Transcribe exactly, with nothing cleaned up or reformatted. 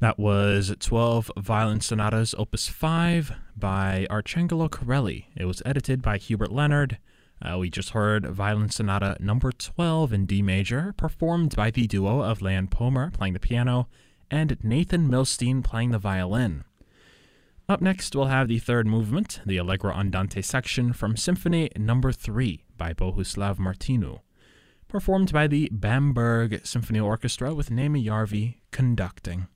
That was twelve Violin Sonatas Opus five by Arcangelo Corelli. It was edited by Hubert Leonard. Uh, we just heard Violin Sonata number twelve in D major, performed by the duo of Leon Pomer playing the piano and Nathan Milstein playing the violin. Up next, we'll have the third movement, the Allegro Andante section from Symphony number three by Bohuslav Martinu, performed by the Bamberg Symphony Orchestra with Naimi Järvi conducting.